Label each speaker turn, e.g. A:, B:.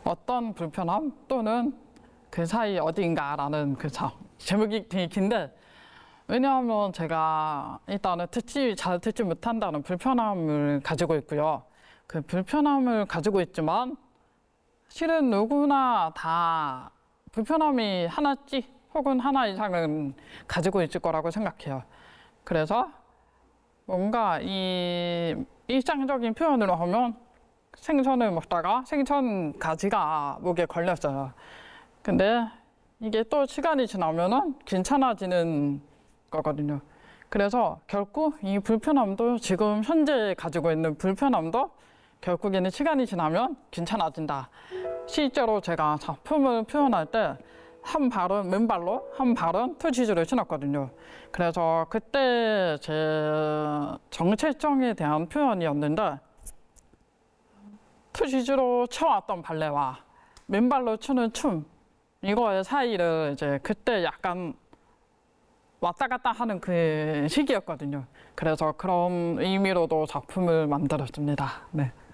A: 어떤 불편함 또는 그 사이 어딘가라는 그 제목이 되게 긴데, 왜냐하면 제가 일단은 잘 듣지 못한다는 불편함을 가지고 있고요. 그 불편함을 가지고 있지만 실은 누구나 다 불편함이 하나씩 혹은 하나 이상은 가지고 있을 거라고 생각해요. 그래서 뭔가 이 일상적인 표현으로 하면 생선을 먹다가 생선 가지가 목에 걸렸어요. 근데 이게 또 시간이 지나면은 괜찮아지는 거거든요. 그래서 결국 이 불편함도 지금 현재 가지고 있는 불편함도 결국에는 시간이 지나면 괜찮아진다. 실제로 제가 작품을 표현할 때 한 발은 맨발로, 한 발은 투시즈를 신었거든요. 그래서 그때 제 정체성에 대한 표현이었는데, 투시즈로 쳐왔던 발레와 맨발로 추는 춤, 이거의 사이를 이제 그때 약간 왔다 갔다 하는 그 시기였거든요. 그래서 그런 의미로도 작품을 만들었습니다. 네.